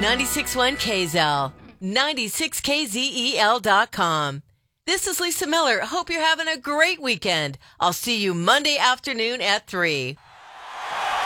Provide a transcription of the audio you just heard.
96.1 KZEL, 96KZEL.com. This is Lisa Miller. Hope you're having a great weekend. I'll see you Monday afternoon at 3.